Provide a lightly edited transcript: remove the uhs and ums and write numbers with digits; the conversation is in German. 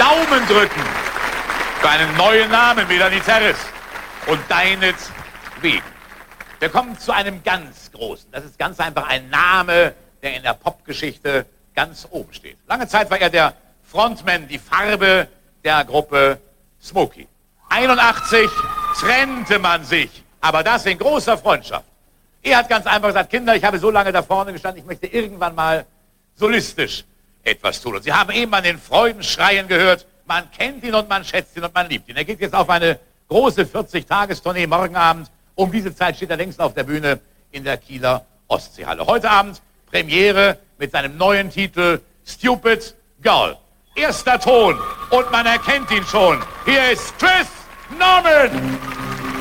Daumen drücken für einen neuen Namen, Melanie Terres und deinetwegen. Wir kommen zu einem ganz großen. Das ist ganz einfach ein Name, der in der Popgeschichte ganz oben steht. Lange Zeit war er der Frontman, die Farbe der Gruppe Smokey. 81 trennte man sich, aber das in großer Freundschaft. Er hat ganz einfach gesagt, Kinder, ich habe so lange da vorne gestanden, ich möchte irgendwann mal solistisch etwas tun. Und Sie haben eben an den Freudenschreien gehört, man kennt ihn und man schätzt ihn und man liebt ihn. Er geht jetzt auf eine große 40-Tages-Tournee morgen Abend. Um diese Zeit steht er längst auf der Bühne in der Kieler Ostseehalle. Heute Abend Premiere mit seinem neuen Titel Stupid Girl. Erster Ton und man erkennt ihn schon. Hier ist Chris Norman.